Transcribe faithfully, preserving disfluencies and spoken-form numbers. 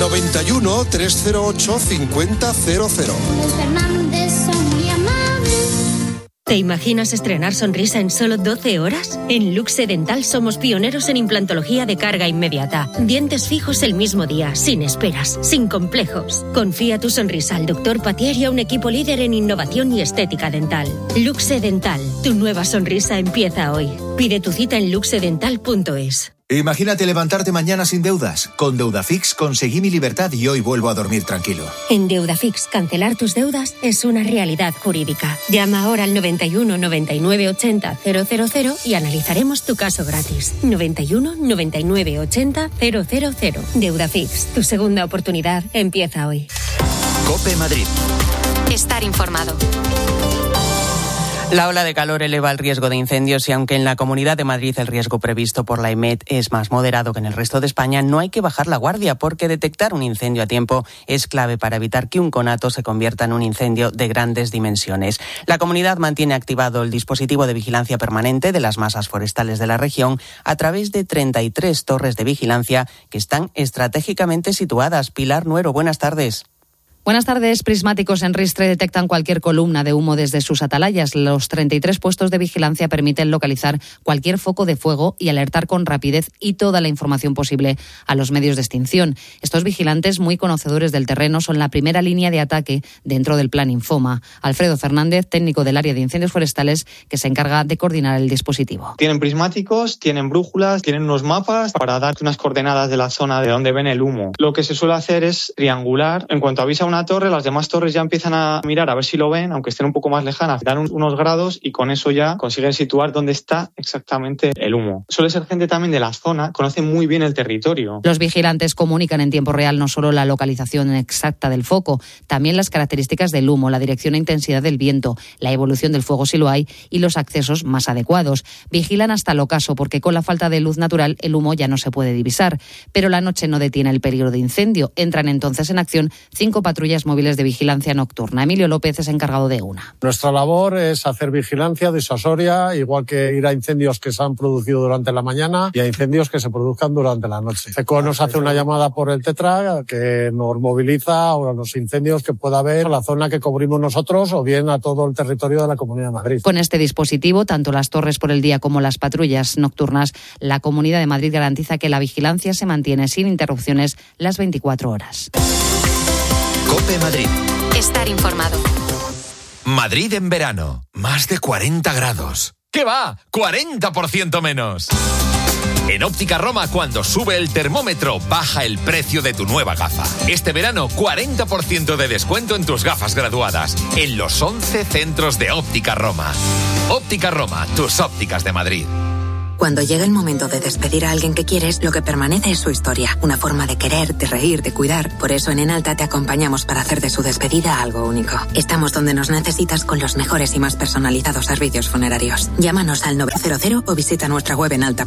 noventa y uno, trescientos ocho, cincuenta cero cero. Los Fernández son muy amables. ¿Te imaginas estrenar sonrisa en solo doce horas? En Luxe Dental somos pioneros en implantología de carga inmediata. Dientes fijos el mismo día, sin esperas, sin complejos. Confía tu sonrisa al doctor Patier y a un equipo líder en innovación y estética dental. Luxe Dental, tu nueva sonrisa empieza hoy. Pide tu cita en luxe dental punto es. Imagínate levantarte mañana sin deudas. Con Deudafix conseguí mi libertad y hoy vuelvo a dormir tranquilo. En Deudafix, cancelar tus deudas es una realidad jurídica. Llama ahora al noventa y uno, noventa y nueve, ochenta, cero cero cero y analizaremos tu caso gratis. noventa y uno, noventa y nueve, ochenta, cero cero cero. Deudafix, tu segunda oportunidad empieza hoy. COPE Madrid. Estar informado. La ola de calor eleva el riesgo de incendios y aunque en la Comunidad de Madrid el riesgo previsto por la EMET es más moderado que en el resto de España, no hay que bajar la guardia porque detectar un incendio a tiempo es clave para evitar que un conato se convierta en un incendio de grandes dimensiones. La comunidad mantiene activado el dispositivo de vigilancia permanente de las masas forestales de la región a través de treinta y tres torres de vigilancia que están estratégicamente situadas. Pilar Nuero, buenas tardes. Buenas tardes. Prismáticos en Ristre detectan cualquier columna de humo desde sus atalayas. Los treinta y tres puestos de vigilancia permiten localizar cualquier foco de fuego y alertar con rapidez y toda la información posible a los medios de extinción. Estos vigilantes, muy conocedores del terreno, son la primera línea de ataque dentro del Plan Infoma. Alfredo Fernández, técnico del área de incendios forestales, que se encarga de coordinar el dispositivo. Tienen prismáticos, tienen brújulas, tienen unos mapas para dar unas coordenadas de la zona de donde ven el humo. Lo que se suele hacer es triangular. En cuanto avisa una torre, las demás torres ya empiezan a mirar a ver si lo ven, aunque estén un poco más lejanas, dan un, unos grados y con eso ya consiguen situar dónde está exactamente el humo. Suele ser gente también de la zona, conocen muy bien el territorio. Los vigilantes comunican en tiempo real no solo la localización exacta del foco, también las características del humo, la dirección e intensidad del viento, la evolución del fuego si lo hay y los accesos más adecuados. Vigilan hasta el ocaso porque con la falta de luz natural el humo ya no se puede divisar. Pero la noche no detiene el peligro de incendio. Entran entonces en acción cinco patrullas móviles de vigilancia nocturna. Emilio López es encargado de una. Nuestra labor es hacer vigilancia disuasoria, igual que ir a incendios que se han producido durante la mañana y a incendios que se produzcan durante la noche. CECO nos hace una llamada por el Tetra que nos moviliza a los incendios que pueda haber en la zona que cubrimos nosotros o bien a todo el territorio de la Comunidad de Madrid. Con este dispositivo, tanto las torres por el día como las patrullas nocturnas, la Comunidad de Madrid garantiza que la vigilancia se mantiene sin interrupciones las veinticuatro horas. COPE Madrid. Estar informado. Madrid en verano. Más de cuarenta grados. ¿Qué va? cuarenta por ciento menos. En Óptica Roma, cuando sube el termómetro, baja el precio de tu nueva gafa. Este verano, cuarenta por ciento de descuento en tus gafas graduadas. En los once centros de Óptica Roma. Óptica Roma, tus ópticas de Madrid. Cuando llega el momento de despedir a alguien que quieres, lo que permanece es su historia, una forma de querer, de reír, de cuidar. Por eso en Enalta te acompañamos para hacer de su despedida algo único. Estamos donde nos necesitas con los mejores y más personalizados servicios funerarios. Llámanos al nueve cero cero o visita nuestra web en alta.